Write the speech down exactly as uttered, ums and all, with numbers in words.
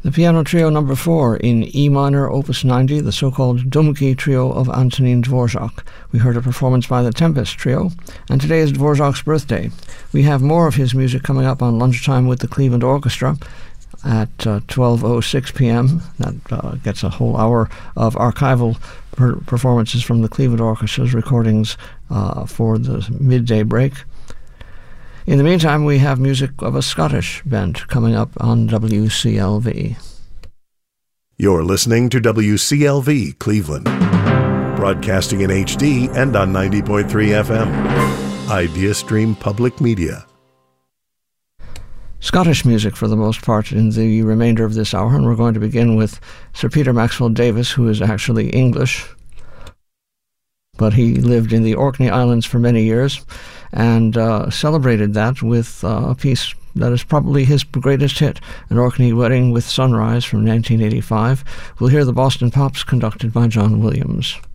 The piano trio number four in E minor, opus ninety, the so-called Dumki trio of Antonin Dvorak. We heard a performance by the Tempest trio, and today is Dvorak's birthday. We have more of his music coming up on Lunchtime with the Cleveland Orchestra at uh, twelve oh six p.m. That uh, gets a whole hour of archival per- performances from the Cleveland Orchestra's recordings uh, for the midday break. In the meantime, we have music of a Scottish band coming up on W C L V. You're listening to W C L V Cleveland, broadcasting in H D and on ninety point three F M. IdeaStream Public Media. Scottish music for the most part in the remainder of this hour, and we're going to begin with Sir Peter Maxwell Davies, who is actually English, but he lived in the Orkney Islands for many years and uh, celebrated that with uh, a piece that is probably his greatest hit, An Orkney Wedding with Sunrise from nineteen eighty-five. We'll hear the Boston Pops conducted by John Williams.